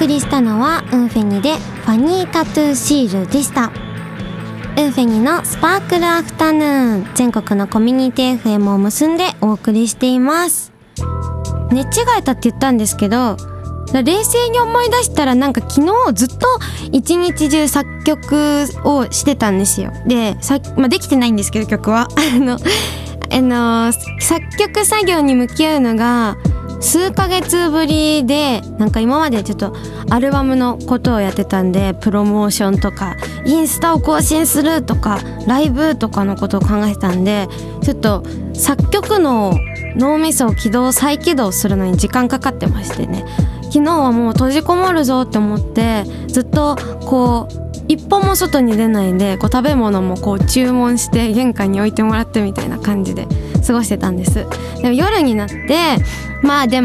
送りしたのはウンフェニでファニータトゥーシールでした。ウンフェニのスパークルアフタヌーン、全国のコミュニティ FM を結んでお送りしています。寝違えたって言ったんですけど、冷静に思い出したらなんか昨日ずっと一日中作曲をしてたんですよ。で、できてないんですけど曲は作曲作業に向き合うのが数ヶ月ぶりで、なんか今までちょっとアルバムのことをやってたんで、プロモーションとかインスタを更新するとかライブとかのことを考えてたんで、ちょっと作曲の脳みそを再起動するのに時間かかってましてね、昨日はもう閉じこもるぞって思ってずっとこう一歩も外に出ないで、こう食べ物もこう注文して玄関に置いてもらってみたいな感じで過ごしてたんです。でも夜になって、でも